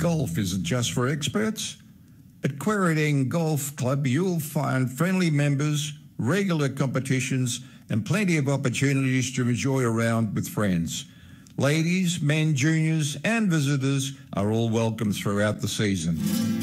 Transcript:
Golf isn't just for experts. At Quairading Golf Club, you'll find friendly members, regular competitions, and plenty of opportunities to enjoy a round with friends. Ladies, men, juniors, and visitors are all welcome throughout the season.